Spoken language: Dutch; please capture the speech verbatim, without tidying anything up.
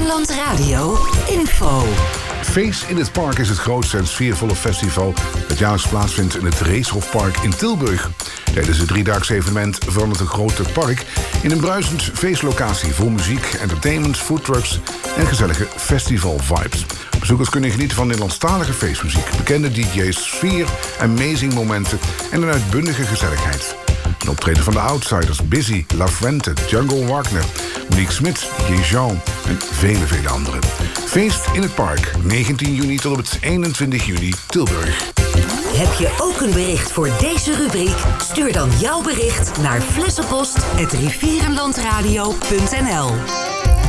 Rivierenland Radio info. Feest in het Park is het grootste en sfeervolle festival dat jaarlijks plaatsvindt in het Reeshofpark in Tilburg. Tijdens het driedaagse evenement verandert het grote park in een bruisend feestlocatie vol muziek, entertainment, foodtrucks en gezellige festival-vibes. Bezoekers kunnen genieten van Nederlandstalige feestmuziek, bekende D J's, sfeer, amazing momenten en een uitbundige gezelligheid. Een optreden van de Outsiders, Busy, La Fuente, Jungle Wagner, Monique Smit, D J Jean en vele, vele anderen. Feest in het Park, negentien juni tot en met eenentwintig juni, Tilburg. Heb je ook een bericht voor deze rubriek? Stuur dan jouw bericht naar flessenpost apenstaartje rivierenlandradio punt n l.